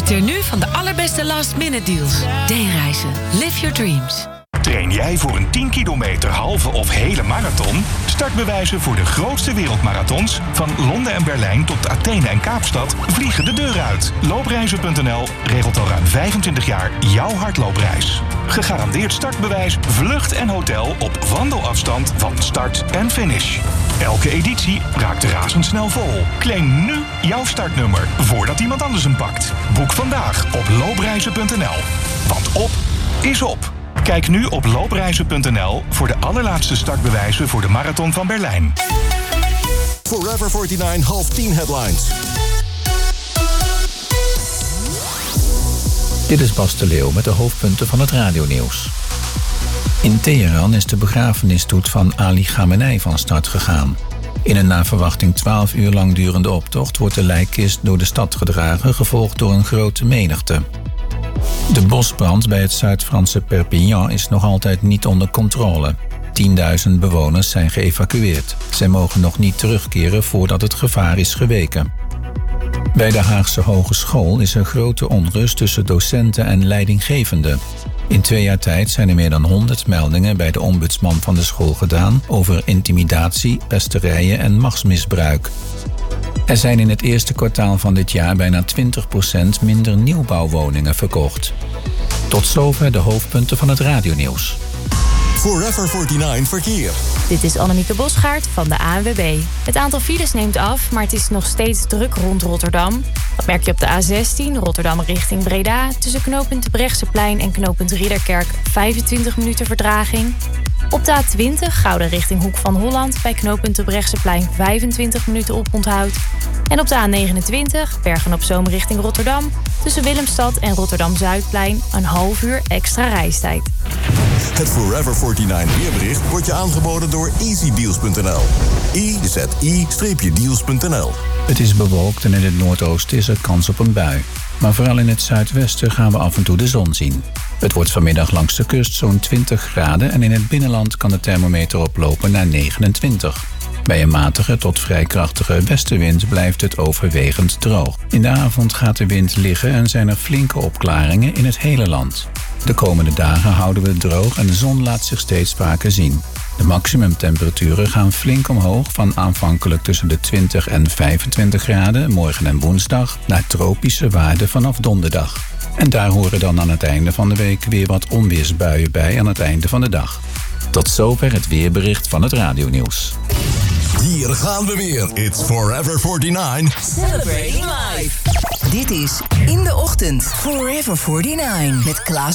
Profiteer nu van de allerbeste last-minute deals. D-Reizen. Live your dreams. Train jij voor een 10 kilometer, halve of hele marathon? Startbewijzen voor de grootste wereldmarathons van Londen en Berlijn tot Athene en Kaapstad vliegen de deur uit. Loopreizen.nl regelt al ruim 25 jaar jouw hardloopreis. Gegarandeerd startbewijs, vlucht en hotel op wandelafstand van start en finish. Elke editie raakt razendsnel vol. Claim nu jouw startnummer voordat iemand anders hem pakt. Boek vandaag op loopreizen.nl. Want op is op. Kijk nu op loopreizen.nl voor de allerlaatste startbewijzen voor de Marathon van Berlijn. Forever 49 half 10 headlines. Dit is Bas de Leeuw met de hoofdpunten van het radionieuws. In Teheran is de begrafenisstoet van Ali Khamenei van start gegaan. In een naar verwachting 12 uur lang durende optocht wordt de lijkkist door de stad gedragen, gevolgd door een grote menigte. De bosbrand bij het Zuid-Franse Perpignan is nog altijd niet onder controle. 10.000 bewoners zijn geëvacueerd. Zij mogen nog niet terugkeren voordat het gevaar is geweken. Bij de Haagse Hogeschool is er grote onrust tussen docenten en leidinggevenden. In 2 jaar tijd zijn er meer dan 100 meldingen bij de ombudsman van de school gedaan over intimidatie, pesterijen en machtsmisbruik. Er zijn in het eerste kwartaal van dit jaar bijna 20% minder nieuwbouwwoningen verkocht. Tot zover de hoofdpunten van het radionieuws. Forever 49 verkeer. Dit is Annemieke Bosgaard van de ANWB. Het aantal files neemt af, maar het is nog steeds druk rond Rotterdam. Dat merk je op de A16, Rotterdam richting Breda. Tussen knooppunt Brechtseplein en knooppunt Ridderkerk 25 minuten vertraging. Op de A20, Gouda richting Hoek van Holland. Bij knooppunt Brechtseplein 25 minuten oponthoud. En op de A29, Bergen-op-Zoom richting Rotterdam. Tussen Willemstad en Rotterdam-Zuidplein een half uur extra reistijd. Het Forever 49 weerbericht wordt je aangeboden door easydeals.nl. easydeals.nl. Het is bewolkt en in het noordoosten is er kans op een bui. Maar vooral in het zuidwesten gaan we af en toe de zon zien. Het wordt vanmiddag langs de kust zo'n 20 graden en in het binnenland kan de thermometer oplopen naar 29. Bij een matige tot vrij krachtige westenwind blijft het overwegend droog. In de avond gaat de wind liggen en zijn er flinke opklaringen in het hele land. De komende dagen houden we het droog en de zon laat zich steeds vaker zien. De maximumtemperaturen gaan flink omhoog van aanvankelijk tussen de 20 en 25 graden morgen en woensdag naar tropische waarden vanaf donderdag. En daar horen dan aan het einde van de week weer wat onweersbuien bij aan het einde van de dag. Tot zover het weerbericht van het radionieuws. Hier gaan we weer. It's Forever 49. Celebrating life. Dit is In de Ochtend. Forever 49 met Klaas